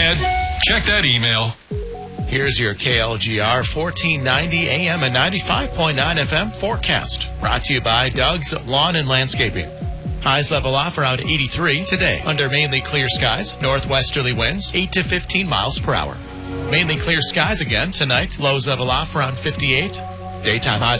Ed, check that email. Here's your KLGR 1490 AM and 95.9 FM forecast. Brought to you by Doug's Lawn and Landscaping. Highs level off around 83 today under mainly clear skies. Northwesterly winds 8 to 15 miles per hour. Mainly clear skies again tonight. Lows level off around 58. Daytime highs